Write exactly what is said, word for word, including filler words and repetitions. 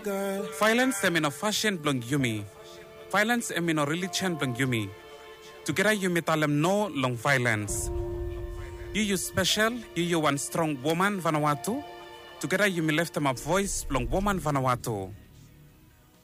Girl. Violence em in a fashion blong yumi. Violence em in a religion blong yumi. Together yumi talem no long violence. You you special, you you one strong woman Vanuatu. Together yumi left them a voice long woman Vanuatu.